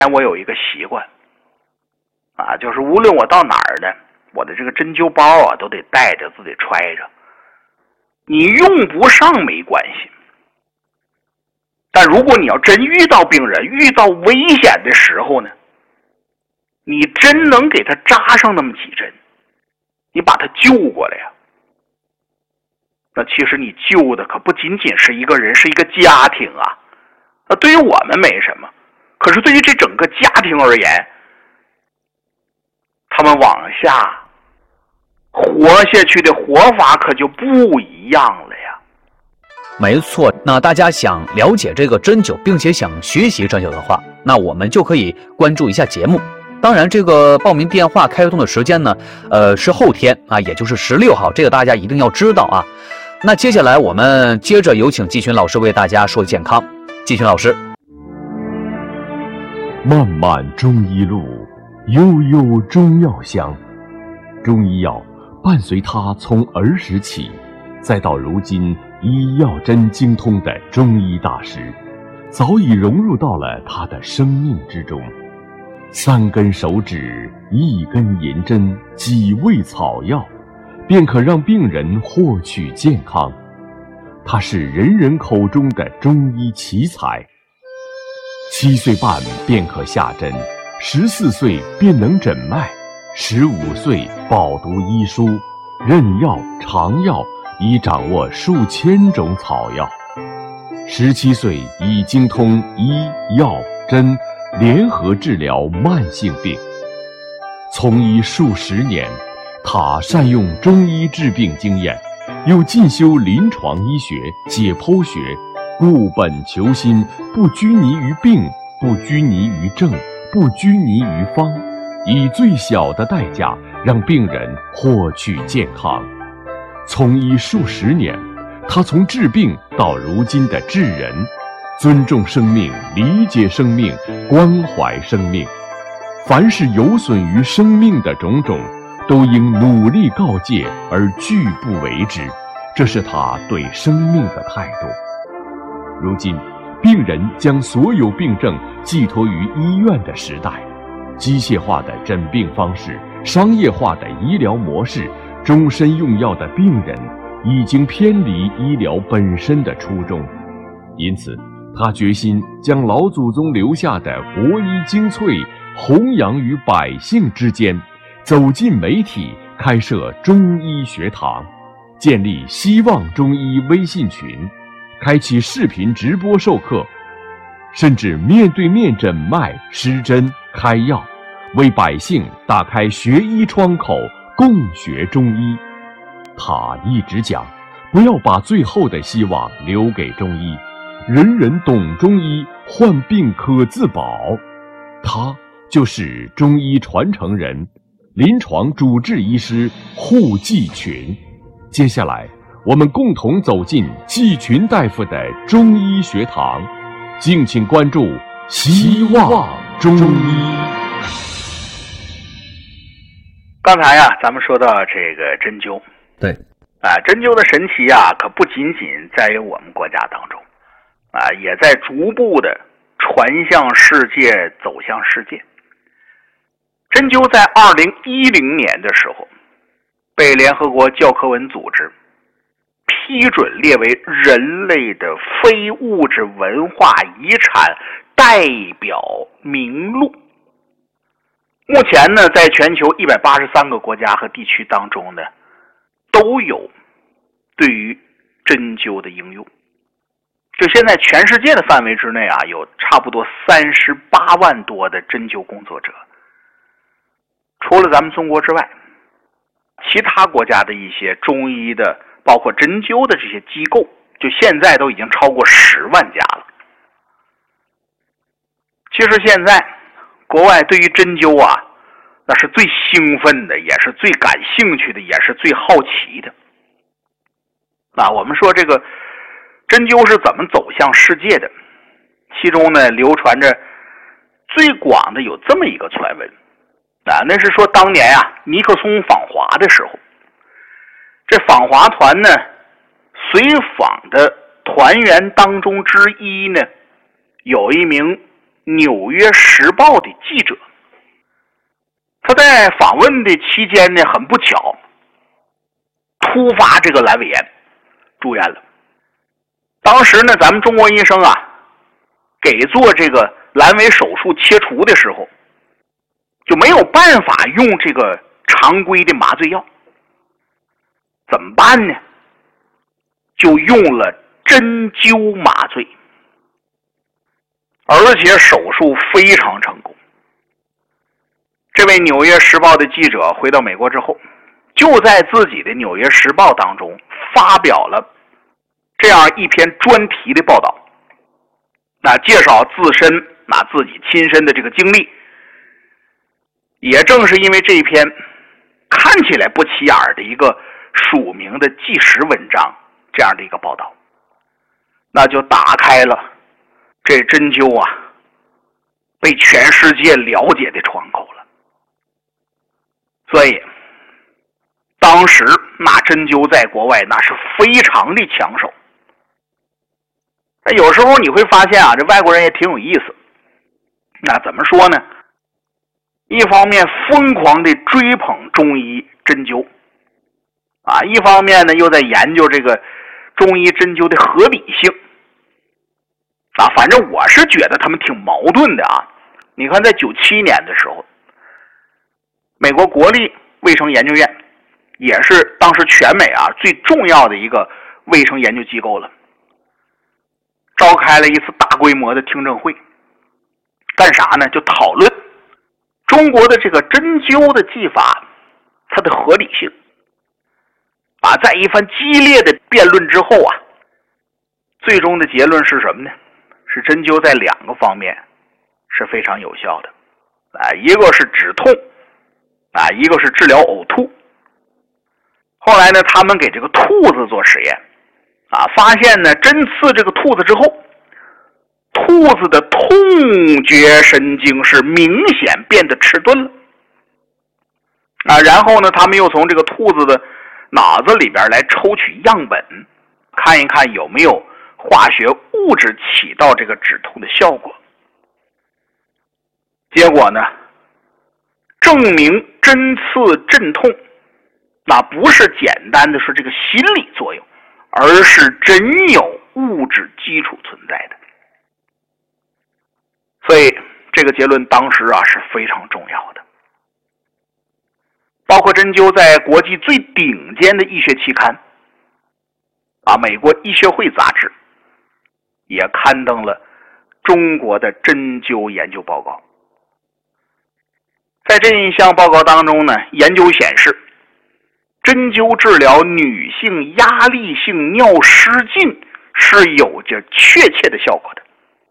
我有一个习惯啊，就是无论我到哪儿呢，我的这个针灸包啊都得带着，自己揣着。你用不上没关系，但如果你要真遇到病人，遇到危险的时候呢，你真能给他扎上那么几针，你把他救过来呀。那其实你救的可不仅仅是一个人，是一个家庭啊。对于我们没什么，可是对于这整个家庭而言，他们往下活下去的活法可就不一样了呀。 没错，那大家想了解这个针灸，并且想学习针灸的话，那我们就可以关注一下节目。当然，这个报名电话开通的时间呢，是后天啊，也就是16号，这个大家一定要知道啊。那接下来我们接着有请季群老师为大家说健康。季群老师， 漫漫中医路，悠悠中药香。中医药伴随他从儿时起，再到如今医药真精通的中医大师，早已融入到了他的生命之中。3根手指，1根银针，几味草药，便可让病人获取健康。他是人人口中的中医奇才。7岁半便可下针，14岁便能诊脉，15岁饱读医书，任药尝药，已掌握数千种草药。17岁已精通医药针联合治疗慢性病。从医数十年，他善用中医治病经验，又进修临床医学、解剖学，固本求新，不拘泥于病，不拘泥于症，不拘泥于方，以最小的代价让病人获取健康。从医数十年，他从治病到如今的治人，尊重生命，理解生命，关怀生命。凡是有损于生命的种种，都应努力告诫而拒不为之，这是他对生命的态度。如今，病人将所有病症寄托于医院的时代，机械化的诊病方式，商业化的医疗模式，终身用药的病人，已经偏离医疗本身的初衷。因此，他决心将老祖宗留下的国医精粹弘扬于百姓之间，走进媒体，开设中医学堂，建立希望中医微信群，开启视频直播授课，甚至面对面诊脉施针开药，为百姓打开学医窗口，共学中医。他一直讲，不要把最后的希望留给中医，人人懂中医，患病可自保。他就是中医传承人，临床主治医师胡季群。接下来我们共同走进季群大夫的中医学堂，敬请关注希望中医。 刚才啊，咱们说到这个针灸， 对啊，针灸的神奇啊，可不仅仅在于我们国家当中，啊，也在逐步的传向世界，走向世界。针灸在2010年的时候，被联合国教科文组织批准列为人类的非物质文化遗产代表名录。目前呢，在全球183个国家和地区当中呢，都有对于针灸的应用。就现在全世界的范围之内啊，有差不多38万多的针灸工作者。除了咱们中国之外，其他国家的一些中医的包括针灸的这些机构，就现在都已经超过10万家了。其实现在国外对于针灸啊，那是最兴奋的，也是最感兴趣的，也是最好奇的。我们说这个针灸是怎么走向世界的，其中呢流传着最广的有这么一个传闻。那是说当年啊，尼克松访华的时候，这访华团呢，随访的团员当中之一呢，有一名纽约时报的记者。他在访问的期间呢，很不巧突发这个阑尾炎住院了。当时呢，咱们中国医生啊给做这个阑尾手术切除的时候就没有办法用这个常规的麻醉药，怎么办呢？就用了针灸麻醉，而且手术非常成功。这位《纽约时报》的记者回到美国之后，就在自己的《纽约时报》当中发表了这样一篇专题的报道，介绍自身自己亲身的这个经历。也正是因为这一篇看起来不起眼的一个署名的纪实文章，这样的一个报道，那就打开了这针灸被全世界了解的窗口了。所以当时针灸在国外那是非常的抢手。有时候你会发现这外国人也挺有意思。那怎么说呢？一方面疯狂的追捧中医针灸一方面呢又在研究这个中医针灸的合理性反正我是觉得他们挺矛盾的你看在97年的时候，美国国立卫生研究院也是当时全美最重要的一个卫生研究机构了，召开了一次大规模的听证会。干啥呢？就讨论中国的这个针灸的技法它的合理性在一番激烈的辩论之后最终的结论是什么呢？是针灸在2个方面是非常有效的一个是止痛一个是治疗呕吐。后来呢，他们给这个兔子做实验发现呢，针刺这个兔子之后，兔子的痛觉神经是明显变得迟钝了然后呢，他们又从这个兔子的脑子里边来抽取样本，看一看有没有化学物质起到这个止痛的效果。结果呢，证明针刺镇痛不是简单的是这个心理作用，而是真有物质基础存在的。所以这个结论当时是非常重要的。包括针灸在国际最顶尖的医学期刊美国医学会杂志也刊登了中国的针灸研究报告。在这一项报告当中呢，研究显示针灸治疗女性压力性尿失禁是有着确切的效果的。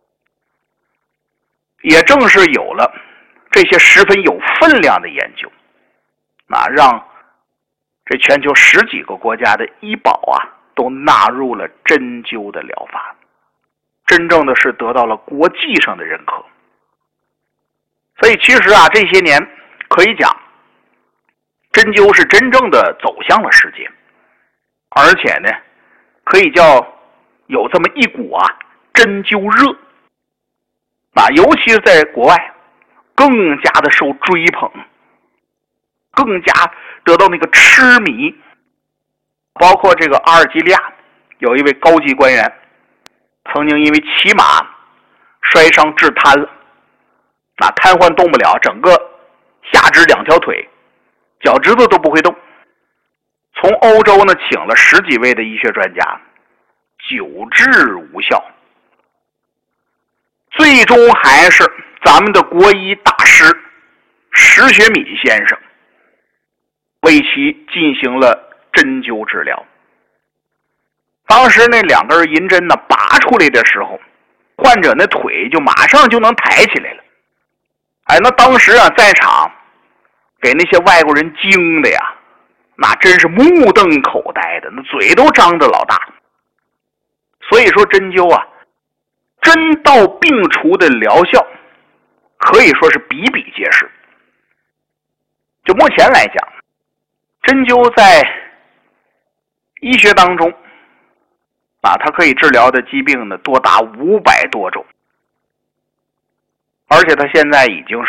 也正是有了这些十分有分量的研究让这全球10几个国家的医保都纳入了针灸的疗法，真正的是得到了国际上的认可。所以其实这些年可以讲针灸是真正的走向了世界，而且呢可以叫有这么一股针灸热尤其是在国外更加的受追捧，更加得到那个痴迷。包括这个阿尔及利亚有一位高级官员曾经因为骑马摔伤致瘫了瘫痪动不了，整个下肢2条腿脚趾头都不会动，从欧洲呢请了10几位的医学专家，久治无效，最终还是咱们的国医大师石学敏先生为其进行了针灸治疗。当时那2根银针拔出来的时候，患者那腿就马上就能抬起来了。那当时在场给那些外国人惊的呀，那真是目瞪口呆的，那嘴都张得老大。所以说针灸针到病除的疗效可以说是比比皆是。就目前来讲，针灸在医学当中它可以治疗的疾病呢多达500多种。 而且它现在已经